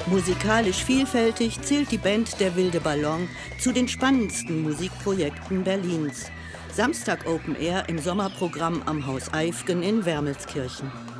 Musikalisch vielfältig zählt die Band Der wilde Ballon zu den spannendsten Musikprojekten Berlins. Samstag Open Air im Sommerprogramm am Haus Eifgen in Wermelskirchen.